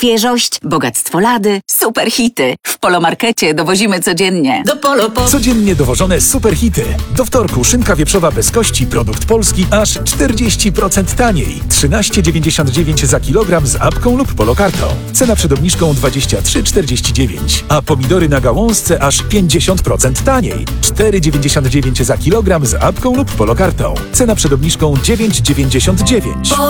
Świeżość, bogactwo lady, super hity. W Polomarkecie dowozimy codziennie. Do Polo po... Codziennie dowożone superhity. Do wtorku szynka wieprzowa bez kości, produkt polski, aż 40% taniej. 13,99 za kilogram z apką lub polokartą. Cena przed obniżką 23,49. A pomidory na gałązce aż 50% taniej. 4,99 za kilogram z apką lub polokartą. Cena przed obniżką 9,99.